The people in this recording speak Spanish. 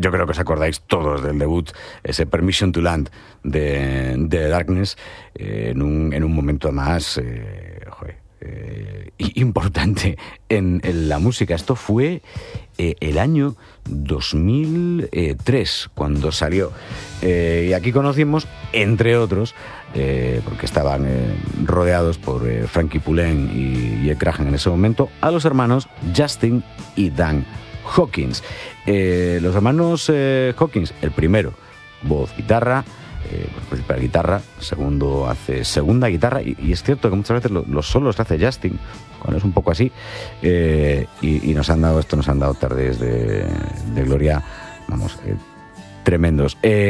yo creo que os acordáis todos del debut, ese Permission to Land de Darkness, en un momento más importante en la música. Esto fue el año 2003 cuando salió, y aquí conocimos, entre otros, porque estaban rodeados por Frankie Poulenc y Ed Crahan en ese momento, a los hermanos Justin y Dan Hawkins. Los hermanos Hawkins, el primero, voz, guitarra, principal guitarra, segundo hace segunda guitarra, y es cierto que muchas veces los solos que hace Justin, cuando es un poco así, y nos han dado tardes de gloria, vamos, tremendos.